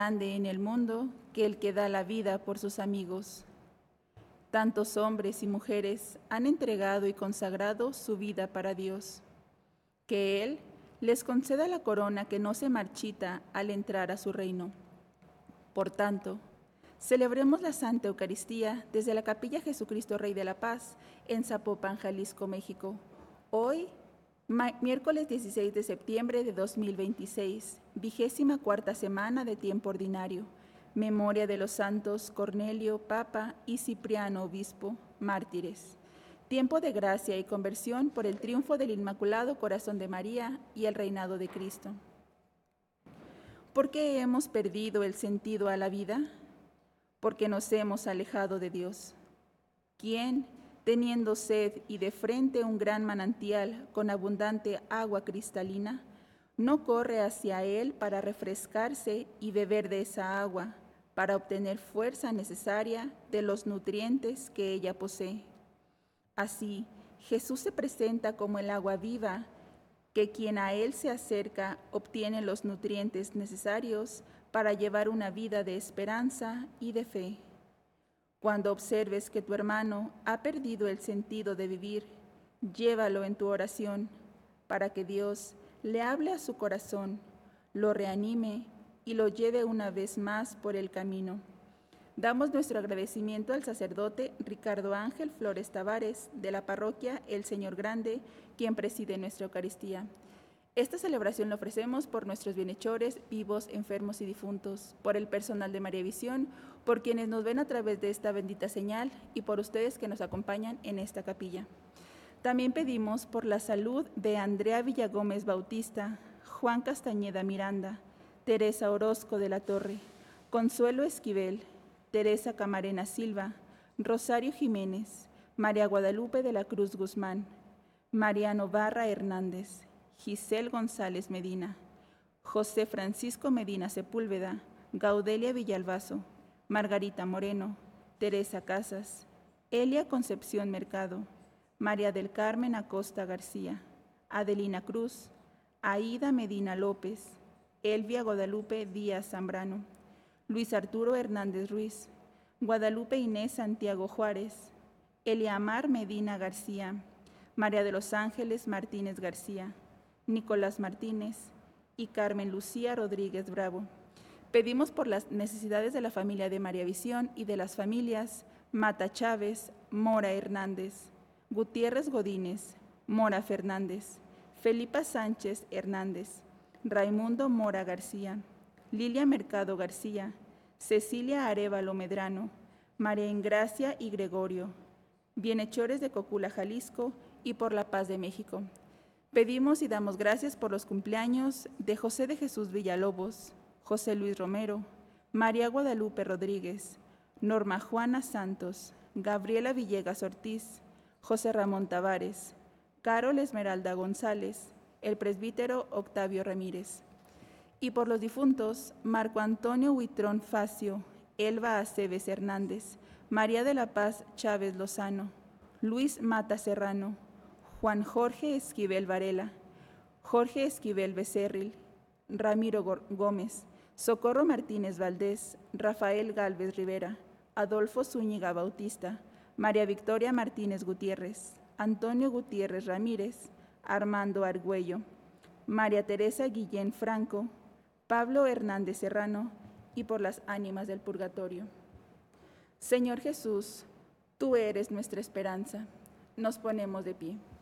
grande en el mundo que el que da la vida por sus amigos. Tantos hombres y mujeres han entregado y consagrado su vida para Dios. Que Él les conceda la corona que no se marchita al entrar a su reino. Por tanto, celebremos la Santa Eucaristía desde la Capilla Jesucristo Rey de la Paz en Zapopan, Jalisco, México. Hoy, miércoles 16 de septiembre de 2026, 24ª semana de tiempo ordinario. Memoria de los santos Cornelio, Papa, y Cipriano, Obispo, mártires. Tiempo de gracia y conversión por el triunfo del Inmaculado Corazón de María y el reinado de Cristo. ¿Por qué hemos perdido el sentido a la vida? Porque nos hemos alejado de Dios. ¿Quién, teniendo sed y de frente un gran manantial con abundante agua cristalina, no corre hacia él para refrescarse y beber de esa agua, para obtener fuerza necesaria de los nutrientes que ella posee? Así, Jesús se presenta como el agua viva, que quien a Él se acerca obtiene los nutrientes necesarios para llevar una vida de esperanza y de fe. Cuando observes que tu hermano ha perdido el sentido de vivir, llévalo en tu oración para que Dios le hable a su corazón, lo reanime y lo lleve una vez más por el camino. Damos nuestro agradecimiento al sacerdote Ricardo Ángel Flores Tavares de la parroquia El Señor Grande, quien preside nuestra Eucaristía. Esta celebración la ofrecemos por nuestros bienhechores, vivos, enfermos y difuntos, por el personal de María Visión, por quienes nos ven a través de esta bendita señal y por ustedes que nos acompañan en esta capilla. También pedimos por la salud de Andrea Villagómez Bautista, Juan Castañeda Miranda, Teresa Orozco de la Torre, Consuelo Esquivel, Teresa Camarena Silva, Rosario Jiménez, María Guadalupe de la Cruz Guzmán, Mariano Barra Hernández, Giselle González Medina, José Francisco Medina Sepúlveda, Gaudelia Villalbazo, Margarita Moreno, Teresa Casas, Elia Concepción Mercado, María del Carmen Acosta García, Adelina Cruz, Aida Medina López, Elvia Guadalupe Díaz Zambrano, Luis Arturo Hernández Ruiz, Guadalupe Inés Santiago Juárez, Eliamar Medina García, María de los Ángeles Martínez García, Nicolás Martínez y Carmen Lucía Rodríguez Bravo. Pedimos por las necesidades de la familia de María Visión y de las familias Mata Chávez, Mora Hernández, Gutiérrez Godínez, Mora Fernández, Felipa Sánchez Hernández, Raimundo Mora García, Lilia Mercado García, Cecilia Arévalo Medrano, María Ingracia y Gregorio, bienhechores de Cocula, Jalisco, y por la paz de México. Pedimos y damos gracias por los cumpleaños de José de Jesús Villalobos, José Luis Romero, María Guadalupe Rodríguez, Norma Juana Santos, Gabriela Villegas Ortiz, José Ramón Tavares, Carol Esmeralda González, el presbítero Octavio Ramírez. Y por los difuntos, Marco Antonio Huitrón Facio, Elba Aceves Hernández, María de la Paz Chávez Lozano, Luis Mata Serrano, Juan Jorge Esquivel Varela, Jorge Esquivel Becerril, Ramiro Gómez, Socorro Martínez Valdés, Rafael Gálvez Rivera, Adolfo Zúñiga Bautista, María Victoria Martínez Gutiérrez, Antonio Gutiérrez Ramírez, Armando Argüello, María Teresa Guillén Franco, Pablo Hernández Serrano, y por las ánimas del purgatorio. Señor Jesús, tú eres nuestra esperanza. Nos ponemos de pie.